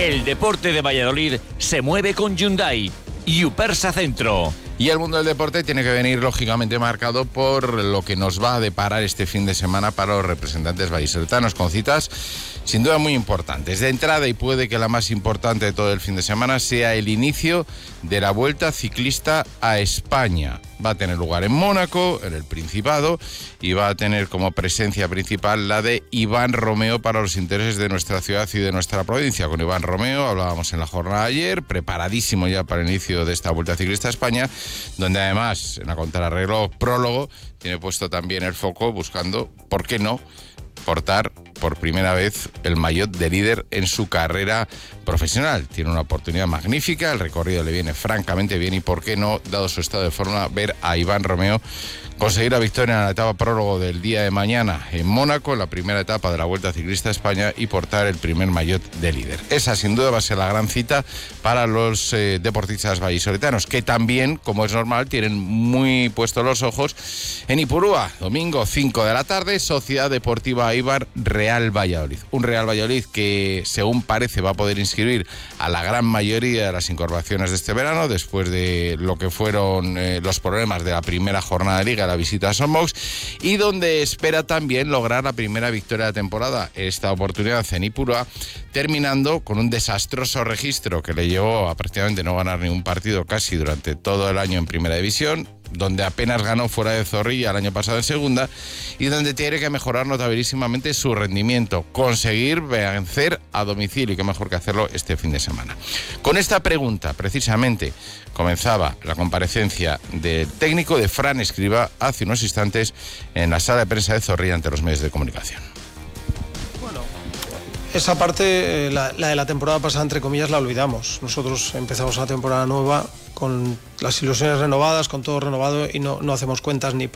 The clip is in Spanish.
El deporte de Valladolid se mueve con Hyundai. Yupersa Centro. Y el mundo del deporte tiene que venir lógicamente marcado por lo que nos va a deparar este fin de semana para los representantes vallisoletanos, con citas sin duda muy importantes. De entrada, y puede que la más importante de todo el fin de semana, sea el inicio de la Vuelta Ciclista a España. Va a tener lugar en Mónaco, en el Principado, y va a tener como presencia principal la de Iván Romeo para los intereses de nuestra ciudad y de nuestra provincia. Con Iván Romeo hablábamos en la jornada de ayer, preparadísimo ya para el inicio de esta Vuelta Ciclista a España, donde además en la contrarreloj prólogo tiene puesto también el foco buscando, ¿por qué no?, portar por primera vez el maillot de líder en su carrera profesional. Tiene una oportunidad magnífica, el recorrido le viene francamente bien y por qué no, dado su estado de forma, ver a Iván Romeo conseguir la victoria en la etapa prólogo del día de mañana en Mónaco, en la primera etapa de la Vuelta Ciclista a España, y portar el primer maillot de líder. Esa sin duda va a ser la gran cita para los deportistas vallisoletanos, que también, como es normal, tienen muy puestos los ojos en Ipurúa, domingo 5 de la tarde, Sociedad Deportiva Eibar Real Valladolid. Un Real Valladolid que, según parece, va a poder inscribir a la gran mayoría de las incorporaciones de este verano, después de lo que fueron los problemas de la primera jornada de Liga, la visita a Somos, y donde espera también lograr la primera victoria de la temporada. Esta oportunidad en Ipurúa, terminando con un desastroso registro que le llevó a prácticamente no ganar ni un partido casi durante todo el año en Primera División, donde apenas ganó fuera de Zorrilla el año pasado en segunda, y donde tiene que mejorar notabilísimamente su rendimiento, conseguir vencer a domicilio, y qué mejor que hacerlo este fin de semana. Con esta pregunta, precisamente, comenzaba la comparecencia del técnico de Fran Escribá hace unos instantes en la sala de prensa de Zorrilla ante los medios de comunicación. Bueno, esa parte, la de la temporada pasada, entre comillas, la olvidamos. Nosotros empezamos una temporada nueva con las ilusiones renovadas, con todo renovado, y no hacemos cuentas ni